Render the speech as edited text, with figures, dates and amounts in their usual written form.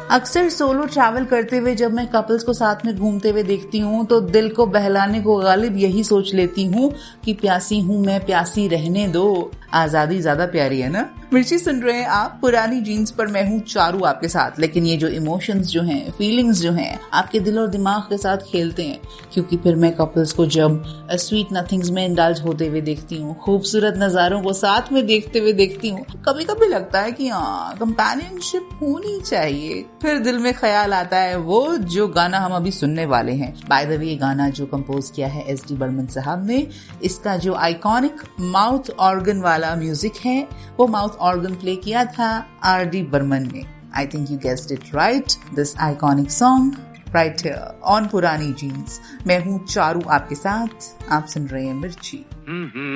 अक्सर solo travel करते हुए जब मैं कपल्स को साथ में घूमते हुए देखती हूँ तो दिल को बहलाने को गालिब यही सोच लेती हूँ कि प्यासी हूँ मैं, प्यासी रहने दो। आजादी ज्यादा प्यारी है ना। मिर्ची सुन रहे हैं आप पुरानी जीन्स पर, मैं हूँ चारू आपके साथ। लेकिन ये जो इमोशंस जो हैं, फीलिंग्स जो हैं, आपके दिल और दिमाग के साथ खेलते हैं, क्योंकि फिर मैं कपल्स को जब स्वीट नथिंग्स में इंडल्ज होते हुए देखती हूँ, खूबसूरत नजारों को साथ में देखते हुए देखती हूँ, कभी कभी लगता है कि हाँ, कंपेनियनशिप होनी चाहिए। फिर दिल में ख्याल आता है वो जो गाना हम अभी सुनने वाले हैं। बाय द वे, ये गाना जो कंपोज किया है एस डी बर्मन साहब ने, इसका जो आइकॉनिक माउथ ऑर्गन वाला म्यूजिक है, वो माउथ ऑर्गन प्ले किया था आर डी बर्मन ने। I think you guessed it right, this iconic song right here on पुरानी जीन्स। मैं हूँ चारू आपके साथ, आप सुन रहे हैं मिर्ची।